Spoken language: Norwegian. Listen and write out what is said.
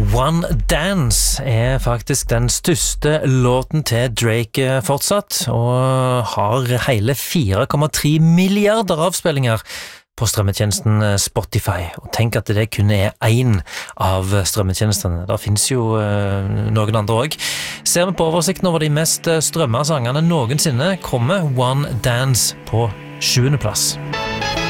One Dance faktisk den største låten til Drake fortsatt, og har hele 4,3 milliarder avspillinger på strømmetjenesten Spotify. Og tenk at det kun en av strømmetjenestene. Der finnes jo noen andre også. Ser vi på oversikten over de mest strømmede sangene noensinne, kommer One Dance på 7. plass.